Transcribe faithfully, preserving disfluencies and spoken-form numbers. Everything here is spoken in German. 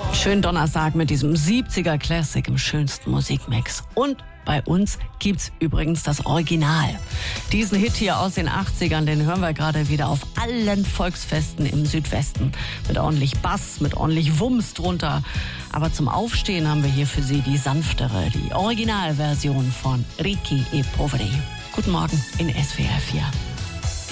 Schönen Donnerstag mit diesem siebziger Classic im schönsten Musikmix. Und bei uns gibt's übrigens das Original. Diesen Hit hier aus den achtzigern, den hören wir gerade wieder auf allen Volksfesten im Südwesten. Mit ordentlich Bass, mit ordentlich Wumms drunter. Aber zum Aufstehen haben wir hier für Sie die sanftere, die Originalversion von Ricchi e Poveri. Guten Morgen in S W R vier.